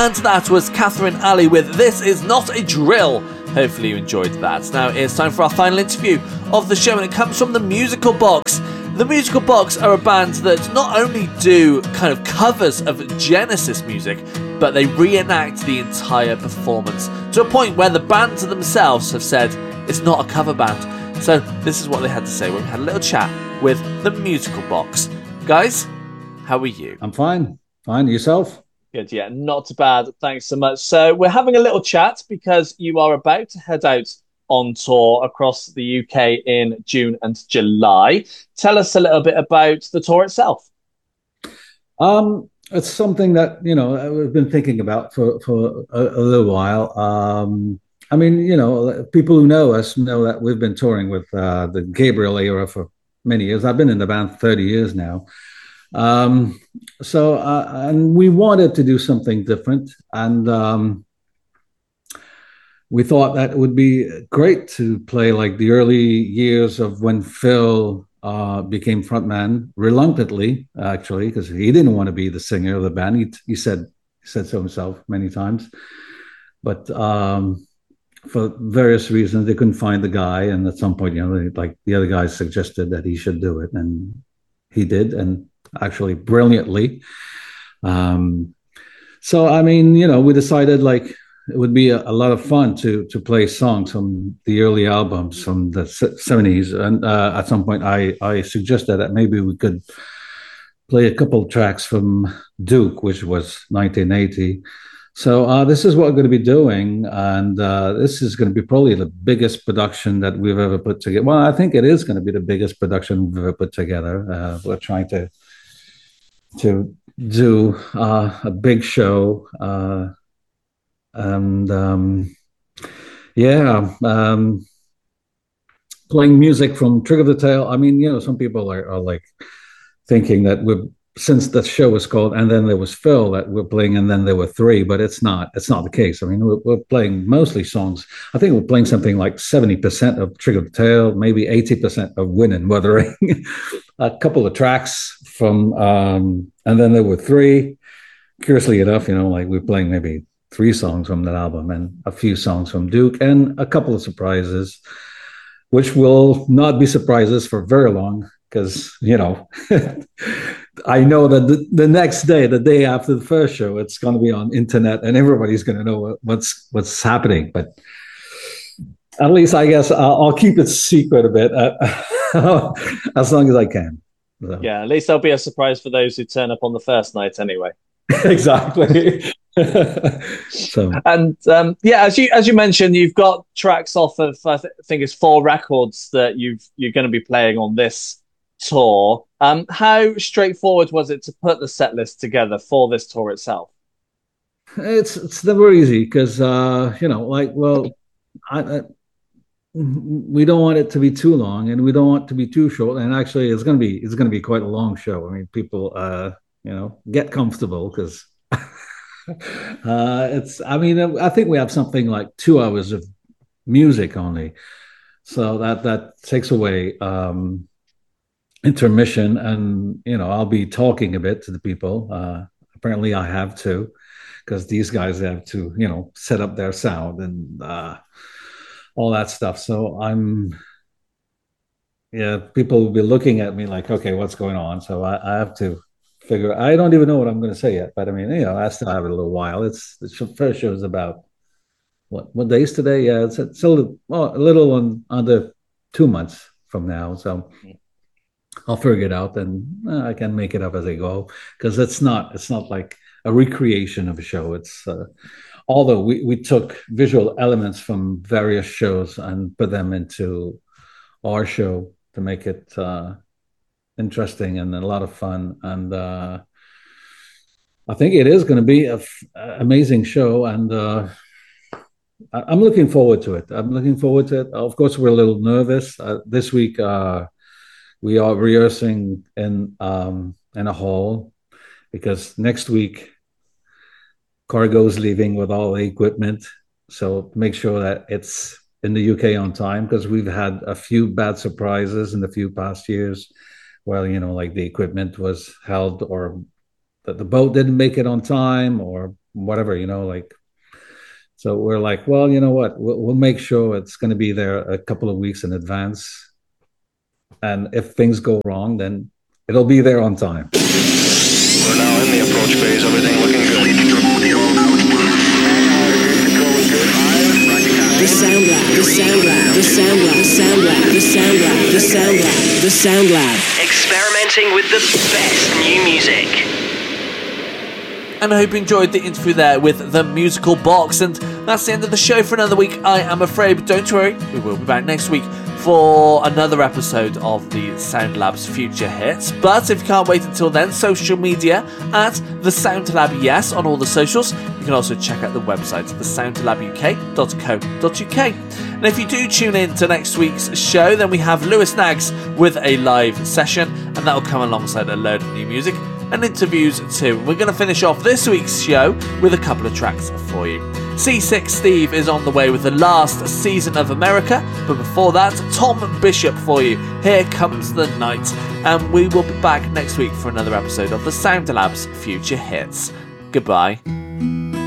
and that was Catherine Alley with This Is Not a Drill. Hopefully you enjoyed that. Now it's time for our final interview of the show, and it comes from the Musical Box. The Musical Box are a band that not only do kind of covers of Genesis music, but they reenact the entire performance to a point where the band themselves have said it's not a cover band. So this is what they had to say when we had a little chat with the Musical Box. Guys, how are you? I'm fine. Fine. Yourself? Good, yeah, not bad. Thanks so much. So we're having a little chat because you are about to head out on tour across the UK in June and July. Tell us a little bit about the tour itself. It's something that, we've been thinking about for a little while. People who know us know that we've been touring with the Gabriel era for many years. I've been in the band 30 years now. And we wanted to do something different, and we thought that it would be great to play like the early years of when Phil became frontman, reluctantly, actually, because he didn't want to be the singer of the band. He said so himself many times, but for various reasons they couldn't find the guy, and at some point, like the other guys suggested that he should do it, and he did, and actually brilliantly. We decided like it would be a lot of fun to play songs from the early albums from the 70s. And at some point I suggested that maybe we could play a couple of tracks from Duke, which was 1980. So this is what we're going to be doing. And this is going to be probably the biggest production that we've ever put together. Well, I think it is going to be the biggest production we've ever put together. We're trying to do a big show, playing music from Trick of the Tail. I mean, some people are like thinking that since the show was called And Then There Was Phil, that we're playing And Then There Were Three, but it's not the case. I mean, we're playing mostly songs. I think we're playing something like 70% of Trick of the Tail, maybe 80% of Wind and Wuthering, a couple of tracks from And Then There Were Three. Curiously enough, like we're playing maybe 3 songs from that album and a few songs from Duke and a couple of surprises, which will not be surprises for very long because, I know that the next day, the day after the first show, it's going to be on internet and everybody's going to know what's happening. But at least I guess I'll keep it secret a bit as long as I can. So. Yeah, at least there'll be a surprise for those who turn up on the first night anyway. Exactly. And as you mentioned, you've got tracks off of I think it's 4 records that you're going to be playing on this tour. How straightforward was it to put the set list together for this tour itself? It's never easy because we don't want it to be too long and we don't want it to be too short. And actually, it's going to be quite a long show. I mean, people get comfortable because I think we have something like 2 hours of music only, so that takes away intermission, and I'll be talking a bit to the people. Apparently I have to, because these guys have to set up their sound and all that stuff. So people will be looking at me like, okay, what's going on? So I have to figure. I don't even know what I'm going to say yet, but I mean, I still have it a little while. The first show is about what day is today? Yeah, it's a little under 2 months from now. So I'll figure it out, and I can make it up as I go, because it's not like a recreation of a show. It's although we took visual elements from various shows and put them into our show to make it interesting and a lot of fun. And I think it is going to be an amazing show, and I'm looking forward to it. Of course, we're a little nervous this week. We are rehearsing in a hall because next week Cargo's leaving with all the equipment. So make sure that it's in the UK on time, because we've had a few bad surprises in the few past years where, like the equipment was held or that the boat didn't make it on time or whatever, like. So we're like, well, you know what? We'll make sure it's going to be there a couple of weeks in advance. And if things go wrong, then it'll be there on time. We're now in the approach phase. Everything looking good. The Sound Lab, the Sound Lab, the Sound Lab, the Sound Lab, the Sound Lab, the Sound Lab, the Sound Lab. Experimenting with the best new music. And I hope you enjoyed the interview there with The Musical Box. And that's the end of the show for another week, I am afraid. But don't worry, we will be back next week for another episode of the Sound Lab's Future Hits. But if you can't wait until then, social media at The Sound Lab Yes on all the socials. You can also check out the website, thesoundlabuk.co.uk. And if you do tune in to next week's show, then we have Lewis Nags with a live session, and that will come alongside a load of new music and interviews too. We're going to finish off this week's show with a couple of tracks for you. C6 Steve is on the way with the last season of America, but before that, Tom Bishop for you. Here Comes the Night, and we will be back next week for another episode of the Sound Lab's Future Hits. Goodbye.